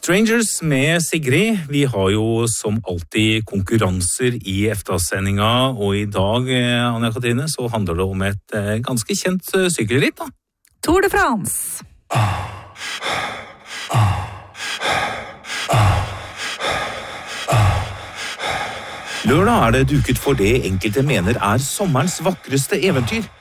Strangers med Sigrid. Vi har jo som alltid konkurranser i EFTA-sendinga, og i dag, Anja Katrine, så handler det om et ganske kjent sykkelritt, da. Tour de France. Lørdag er det duket for det enkelte mener er sommerens vakreste eventyr.